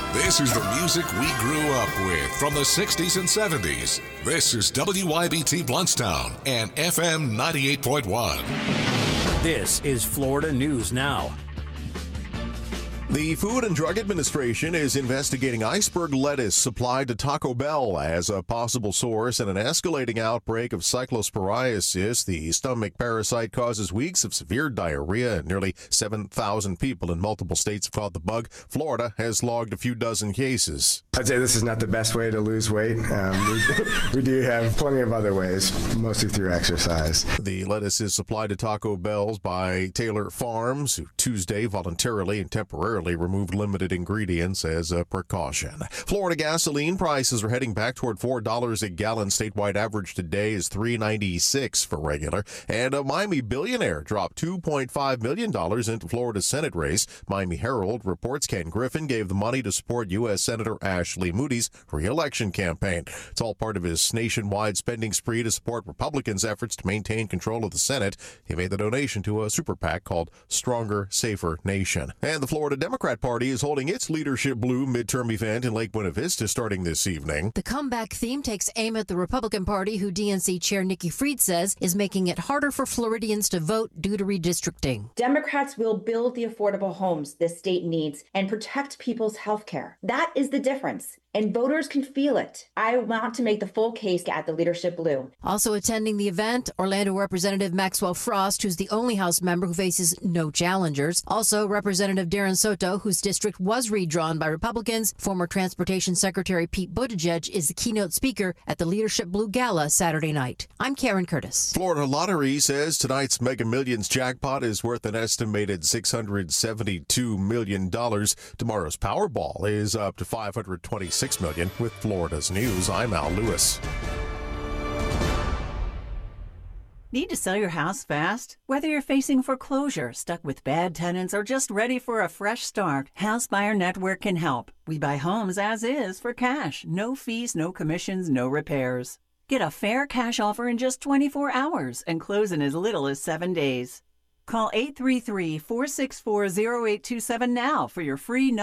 This is the music we grew up with from the 60s and 70s. This is WYBT Bluntstown and FM 98.1. This is Florida News Now. The Food and Drug Administration is investigating iceberg lettuce supplied to Taco Bell as a possible source in an escalating outbreak of cyclosporiasis. The stomach parasite causes weeks of severe diarrhea, and nearly 7,000 people in multiple states have caught the bug. Florida has logged a few dozen cases. I'd say this is not the best way to lose weight. We do have plenty of other ways, mostly through exercise. The lettuce is supplied to Taco Bell's by Taylor Farms, who Tuesday voluntarily and temporarily removed limited ingredients as a precaution. Florida gasoline prices are heading back toward $4 a gallon. Statewide average today is $3.96 for regular. And a Miami billionaire dropped $2.5 million into Florida's Senate race. Miami Herald reports Ken Griffin gave the money to support U.S. Senator Ashley Moody's re-election campaign. It's all part of his nationwide spending spree to support Republicans' efforts to maintain control of the Senate. He made the donation to a super PAC called Stronger, Safer Nation. And the Florida Democrat Party is holding its Leadership Blue midterm event in Lake Buena Vista starting this evening. The comeback theme takes aim at the Republican Party, who DNC Chair Nikki Fried says is making it harder for Floridians to vote due to redistricting. Democrats will build the affordable homes this state needs and protect people's health care. That is the difference. And voters can feel it. I want to make the full case at the Leadership Blue. Also attending the event, Orlando Representative Maxwell Frost, who's the only House member who faces no challengers. Also, Representative Darren Soto, whose district was redrawn by Republicans. Former Transportation Secretary Pete Buttigieg is the keynote speaker at the Leadership Blue Gala Saturday night. I'm Karen Curtis. Florida Lottery says tonight's Mega Millions jackpot is worth an estimated $672 million. Tomorrow's Powerball is up to $526 million. With Florida's news, I'm Al Lewis. Need to sell your house fast? Whether you're facing foreclosure, stuck with bad tenants, or just ready for a fresh start, House Buyer Network can help. We buy homes as is for cash. No fees, no commissions, no repairs. Get a fair cash offer in just 24 hours and close in as little as 7 days. Call 833-464-0827 now for your free